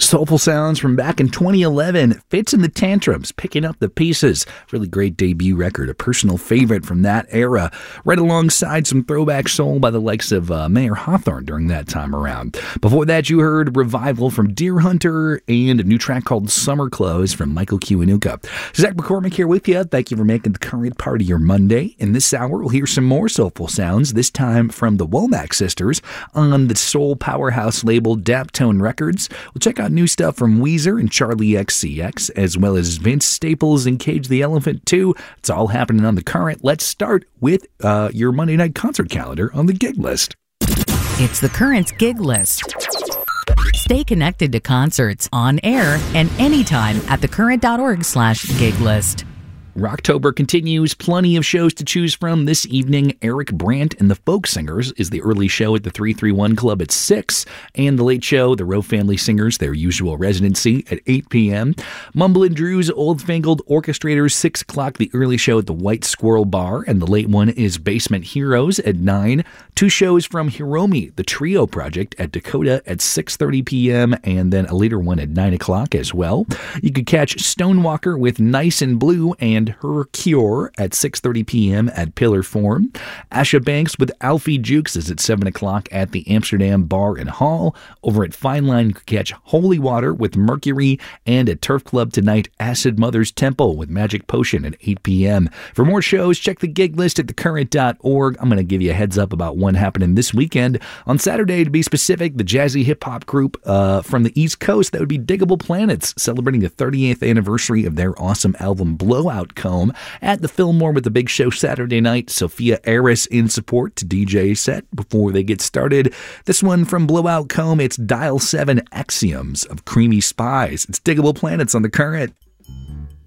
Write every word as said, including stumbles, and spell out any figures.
Soulful sounds from back in twenty eleven. Fits and the Tantrums, Picking Up the Pieces. Really great debut record, a personal favorite from that era. Right alongside some throwback soul by the likes of uh, Mayer Hawthorne during that time around. Before that, you heard Revival from Deer Hunter and a new track called Summer Clothes from Michael Kiwanuka. Zach McCormick here with you. Thank you for making the current part of your Monday. In this hour, we'll hear some more soulful sounds, this time from the Womack sisters on the soul powerhouse label Daptone Records. We'll check out new stuff from Weezer and Charlie X C X, as well as Vince Staples and Cage the Elephant too. It's all happening on The Current. Let's start with uh, your Monday night concert calendar on the gig list. It's The Current's gig list. Stay connected to concerts on air and anytime at thecurrent.org slash gig list. Rocktober continues. Plenty of shows to choose from this evening. Eric Brandt and the Folk Singers is the early show at the three thirty-one Club at six, and the late show, the Rowe Family Singers, their usual residency at eight p.m. Mumble and Drew's Old Fangled Orchestrators, six o'clock, the early show at the White Squirrel Bar, and the late one is Basement Heroes at nine. Two shows from Hiromi, the Trio Project, at Dakota at six thirty p.m., and then a later one at nine o'clock as well. You could catch Stonewalker with Nice and Blue and Her Cure at six thirty p.m. at Pillar Forum. Asha Banks with Alfie Jukes is at seven o'clock at the Amsterdam Bar and Hall. Over at Fine Line, you can catch Holy Water with Mercury, and at Turf Club tonight, Acid Mother's Temple with Magic Potion at eight p.m. For more shows, check the gig list at the current dot org. I'm going to give you a heads up about one happening this weekend. On Saturday, to be specific, the jazzy hip-hop group uh, from the East Coast, that would be Diggable Planets, celebrating the thirtieth anniversary of their awesome album Blowout Comb at the Fillmore with the big show Saturday night. Sophia Aris in support to D J set before they get started. This one from Blowout Comb, it's Dial seven Axioms of Creamy Spies. It's Diggable Planets on The Current.